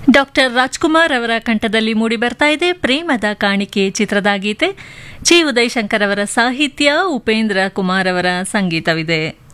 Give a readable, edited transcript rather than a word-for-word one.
Doctor Rajkumar ಅವರ ಕಂಠದಲ್ಲಿ ಮೂಡಿ ಬರ್ತಾ ಇದೆ ಪ್ರೇಮದ ಕಾಣಿಕೆ ಚಿತ್ರದ ಗೀತೆ. ಜಿ ಉದಯಶಂಕರ್ ಅವರ ಸಾಹಿತ್ಯ, ಉಪೇಂದ್ರ ಕುಮಾರ್ ಅವರ ಸಂಗೀತವಿದೆ.